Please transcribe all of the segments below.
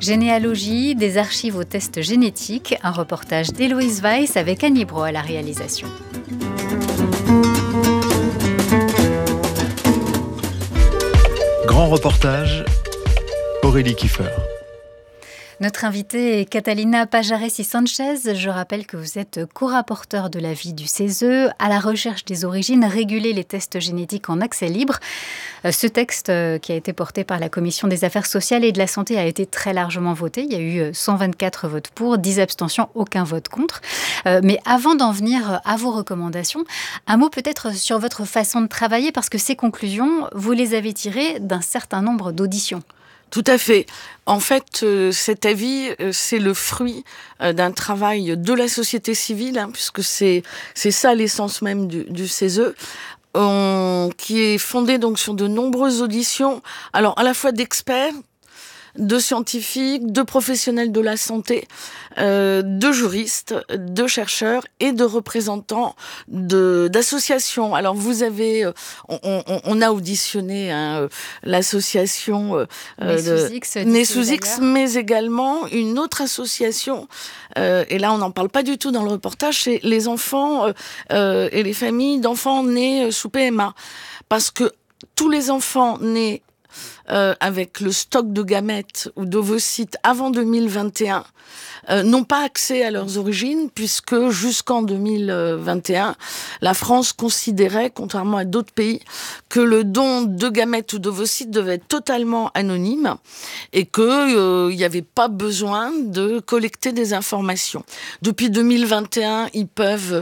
Généalogie, des archives aux tests génétiques, un reportage d'Héloïse Weiss avec Annie Brault à la réalisation. Grand reportage, Aurélie Kiefer. Notre invitée est Catalina Pajaresi-Sanchez. Je rappelle que vous êtes co-rapporteur de l'avis du CESE à la recherche des origines, réguler les tests génétiques en accès libre. Ce texte qui a été porté par la Commission des affaires sociales et de la santé a été très largement voté. Il y a eu 124 votes pour, 10 abstentions, aucun vote contre. Mais avant d'en venir à vos recommandations, un mot peut-être sur votre façon de travailler, parce que ces conclusions, vous les avez tirées d'un certain nombre d'auditions. Tout à fait. En fait, cet avis, c'est le fruit d'un travail de la société civile, puisque c'est ça l'essence même du CESE, qui est fondé donc sur de nombreuses auditions, alors à la fois d'experts, de scientifiques, de professionnels de la santé, de juristes, de chercheurs et de représentants d'associations. Alors vous avez, on a auditionné l'association Né sous X, mais également une autre association. Et là, on n'en parle pas du tout dans le reportage. C'est les enfants et les familles d'enfants nés sous PMA, parce que tous les enfants nés avec le stock de gamètes ou d'ovocytes avant 2021 n'ont pas accès à leurs origines, puisque jusqu'en 2021, la France considérait, contrairement à d'autres pays, que le don de gamètes ou d'ovocytes devait être totalement anonyme et qu'il n'y avait pas besoin de collecter des informations. Depuis 2021, ils peuvent,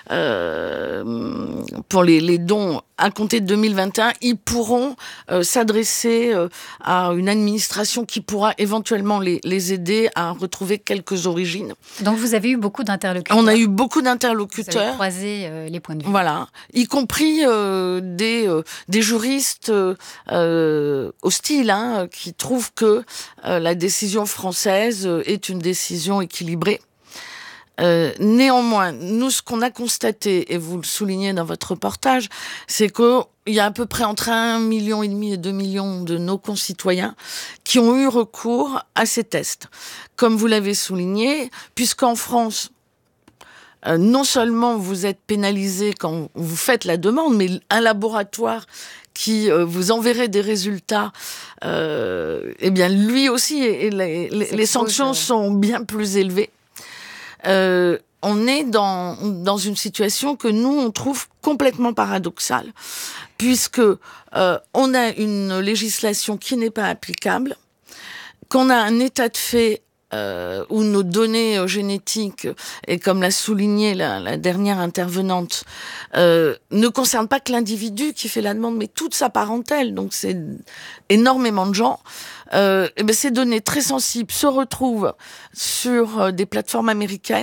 pour les dons à compter de 2021, ils pourront s'adresser à une administration qui pourra éventuellement les aider à retrouver quelques origines. Donc vous avez eu beaucoup d'interlocuteurs. On a eu beaucoup d'interlocuteurs. Vous avez croisé les points de vue. Voilà, y compris des juristes hostiles, qui trouvent que la décision française est une décision équilibrée. Néanmoins, nous, ce qu'on a constaté, et vous le soulignez dans votre reportage, c'est qu'il y a à peu près entre 1,5 million et 2 millions de nos concitoyens qui ont eu recours à ces tests. Comme vous l'avez souligné, puisqu'en France, non seulement vous êtes pénalisé quand vous faites la demande, mais un laboratoire qui vous enverrait des résultats, eh bien lui aussi, les sanctions sont bien plus élevées. On est dans une situation que nous, on trouve complètement paradoxale, puisque on a une législation qui n'est pas applicable, qu'on a un état de fait où nos données génétiques, et comme l'a souligné la dernière intervenante, ne concernent pas que l'individu qui fait la demande, mais toute sa parentèle, donc c'est énormément de gens. Et bien ces données très sensibles se retrouvent sur des plateformes américaines,